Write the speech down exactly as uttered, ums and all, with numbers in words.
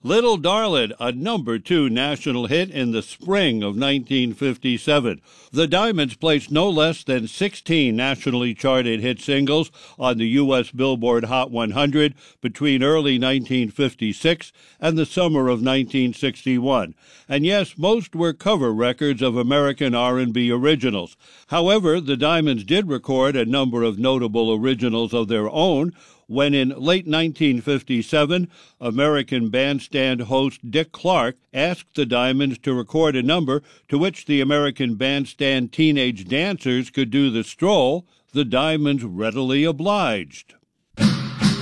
Little Darlin', a number two national hit in the spring of nineteen fifty-seven. The Diamonds placed no less than sixteen nationally charted hit singles on the U S Billboard Hot one hundred between early nineteen fifty-six and the summer of nineteen sixty-one. And yes, most were cover records of American R and B originals. However, the Diamonds did record a number of notable originals of their own when in late nineteen fifty-seven, American Bandstand host Dick Clark asked the Diamonds to record a number to which the American Bandstand teenage dancers could do the stroll. The Diamonds readily obliged.